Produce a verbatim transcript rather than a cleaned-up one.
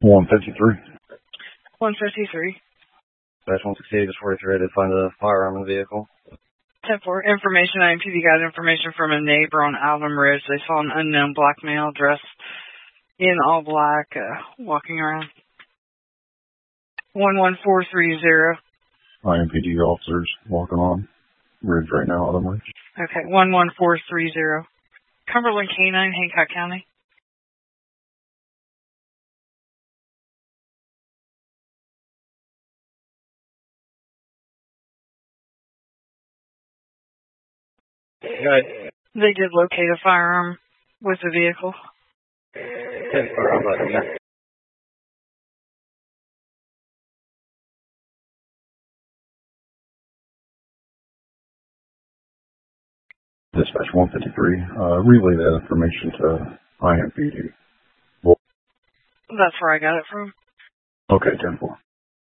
one fifty-three. one fifty-three. Dash one sixty-eight is forty-three. I did find a firearm in the vehicle. ten four. Information. I M P D got information from a neighbor on Alvin Ridge. They saw an unknown black male dressed in all black uh, walking around. one one four three zero. I M P D officers walking on Ridge right now, Alvin Ridge. Okay, one one four three zero. Cumberland Canine, Hancock County. Right. They did locate a firearm with the vehicle. ten four, I'm letting you. Dispatch one fifty-three, uh, relay that information to I M P D. Well, That's where I got it from. okay, ten four.